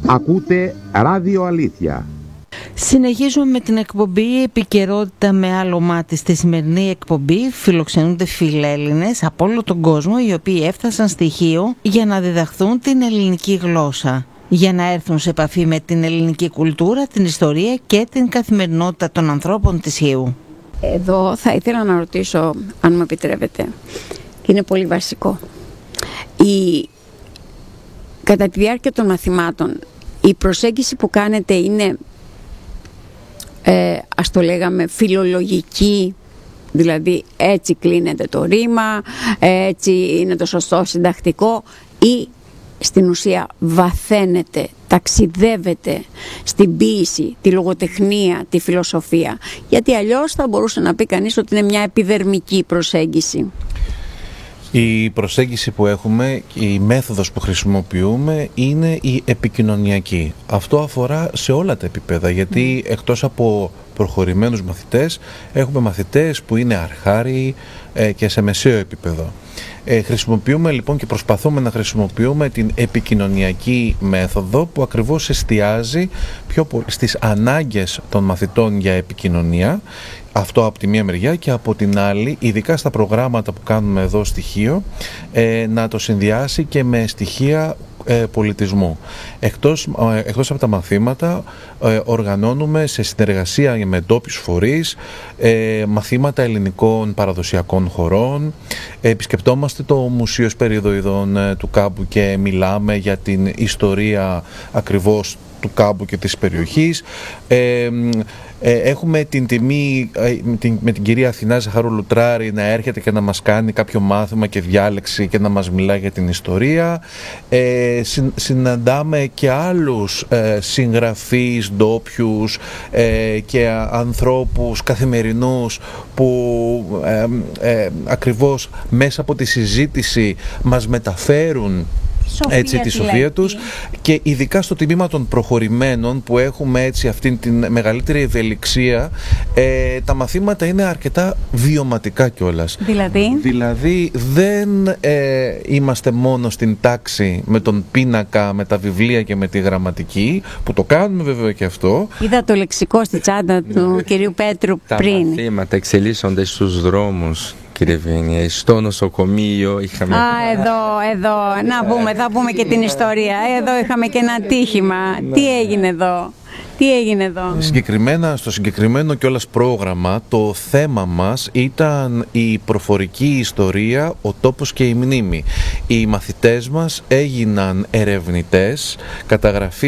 Ακούτε Ράδιο Αλήθεια. Συνεχίζουμε με την εκπομπή Επικαιρότητα με άλλο μάτι. Στη σημερινή εκπομπή φιλοξενούνται φιλέλληνες από όλο τον κόσμο, οι οποίοι έφτασαν στη Χίο για να διδαχθούν την ελληνική γλώσσα, για να έρθουν σε επαφή με την ελληνική κουλτούρα, την ιστορία και την καθημερινότητα των ανθρώπων της Χίου. Εδώ θα ήθελα να ρωτήσω, αν μου επιτρέπετε, είναι πολύ βασικό. Κατά τη διάρκεια των μαθημάτων, η προσέγγιση που κάνετε είναι, ας το λέγαμε, φιλολογική, δηλαδή έτσι κλείνεται το ρήμα, έτσι είναι το σωστό συντακτικό, ή στην ουσία βαθαίνετε, ταξιδεύετε στην ποίηση, τη λογοτεχνία, τη φιλοσοφία? Γιατί αλλιώς θα μπορούσε να πει κανείς ότι είναι μια επιδερμική προσέγγιση. Η προσέγγιση που έχουμε, η μέθοδος που χρησιμοποιούμε είναι η επικοινωνιακή. Αυτό αφορά σε όλα τα επίπεδα, γιατί εκτός από προχωρημένους μαθητές, έχουμε μαθητές που είναι αρχάριοι και σε μεσαίο επίπεδο. Χρησιμοποιούμε λοιπόν και προσπαθούμε να χρησιμοποιούμε την επικοινωνιακή μέθοδο, που ακριβώς εστιάζει πιο πολύ στις ανάγκες των μαθητών για επικοινωνία. Αυτό από τη μία μεριά, και από την άλλη, ειδικά στα προγράμματα που κάνουμε εδώ στοιχείο, να το συνδυάσει και με στοιχεία πολιτισμού. Εκτός από τα μαθήματα, οργανώνουμε σε συνεργασία με ντόπιους φορείς μαθήματα ελληνικών παραδοσιακών χωρών. Επισκεπτόμαστε το Μουσείο Σπεριδοειδών του Κάμπου και μιλάμε για την ιστορία ακριβώς του Κάμπου και της περιοχής. Έχουμε την τιμή με την κυρία Αθηνά Ζαχαρού-Λουτράρη να έρχεται και να μας κάνει κάποιο μάθημα και διάλεξη και να μας μιλάει για την ιστορία. Συναντάμε και άλλους συγγραφείς ντόπιους και ανθρώπους καθημερινούς που ακριβώς μέσα από τη συζήτηση μας μεταφέρουν τη σοφία τους, και ειδικά στο τμήμα των προχωρημένων, που έχουμε έτσι αυτήν την μεγαλύτερη ευελιξία, τα μαθήματα είναι αρκετά βιωματικά κιόλας. Δηλαδή δεν είμαστε μόνο στην τάξη με τον πίνακα, με τα βιβλία και με τη γραμματική, που το κάνουμε βέβαια και αυτό. Είδα το λεξικό στη τσάντα του κυρίου Πέτρου πριν. Τα μαθήματα εξελίσσονται στους δρόμους, κύριε Βίνια, στο νοσοκομείο είχαμε... Εδώ, θα πούμε και την ιστορία. Εδώ είχαμε και ένα ατύχημα. Τι έγινε εδώ? Συγκεκριμένα, στο συγκεκριμένο κιόλας πρόγραμμα, το θέμα μας ήταν η προφορική ιστορία, ο τόπος και η μνήμη. Οι μαθητές μας έγιναν ερευνητές, καταγραφή